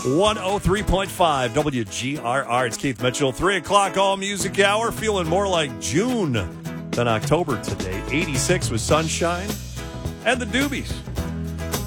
103.5 WGRR. It's Keith Mitchell. 3 o'clock all music hour. Feeling more like June than October today. 86 with sunshine and the Doobies.